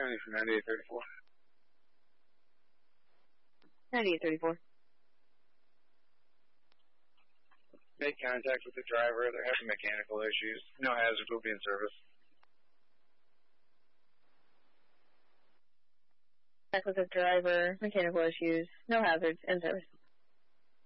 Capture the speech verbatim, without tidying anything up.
twenty for ninety-eight thirty-four. ninety-eight thirty-four. Make contact with the driver. They're having mechanical issues. No hazards will be in service. Contact with the driver. Mechanical issues. No hazards. In service.